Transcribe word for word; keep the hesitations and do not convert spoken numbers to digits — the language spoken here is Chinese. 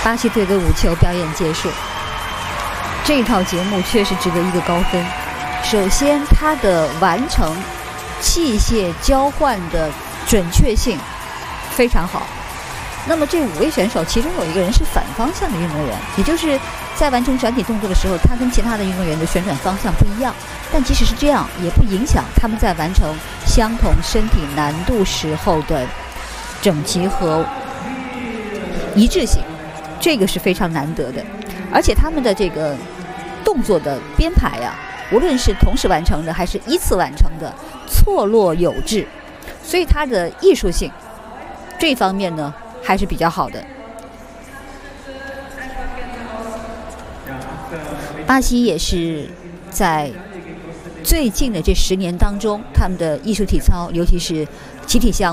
巴西队的舞球表演结束。这一套节目确实值得一个高分。首先，它的完成器械交换的准确性非常好。那么这五位选手，其中有一个人是反方向的运动员，也就是在完成转体动作的时候，他跟其他的运动员的旋转方向不一样。但即使是这样，也不影响他们在完成相同身体难度时候的整齐和一致性，这个是非常难得的。而且他们的这个动作的编排呀、啊，无论是同时完成的还是依次完成的，错落有致，所以它的艺术性这方面呢还是比较好的。巴西也是在最近的这十年当中，他们的艺术体操，尤其是集体项目